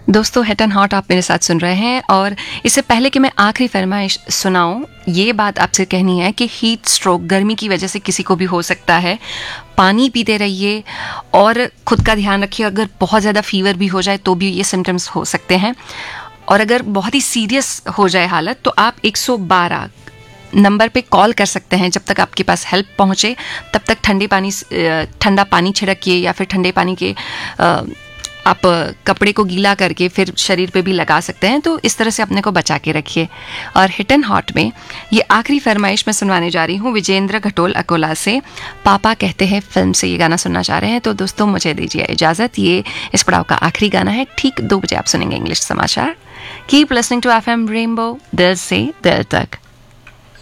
दोस्तों, hit and hot आप मेरे साथ सुन रहे हैं और इससे पहले कि मैं आखिरी फरमाइश सुनाऊं, ये बात आपसे कहनी है कि हीट स्ट्रोक गर्मी की वजह से किसी को भी हो सकता है। पानी पीते रहिए और खुद का ध्यान रखिए। अगर बहुत ज़्यादा फीवर भी हो जाए तो भी ये सिम्टम्स हो सकते हैं, और अगर बहुत ही सीरियस हो जाए हालत तो आप 112 नंबर पे कॉल कर सकते हैं। जब तक आपके पास हेल्प पहुंचे तब तक ठंडा पानी छिड़किए या फिर ठंडे पानी के आप कपड़े को गीला करके फिर शरीर पे भी लगा सकते हैं। तो इस तरह से अपने को बचा के रखिए। और हिट एंड हॉट में ये आखिरी फरमाइश मैं सुनवाने जा रही हूँ विजेंद्र घटोल अकोला से। पापा कहते हैं फिल्म से ये गाना सुनना चाह रहे हैं। तो दोस्तों, मुझे दीजिए इजाज़त। ये इस पड़ाव का आखिरी गाना है। ठीक 2 बजे आप सुनेंगे इंग्लिश समाचार। Keep listening to FM rainbow, दिल से दिल तक।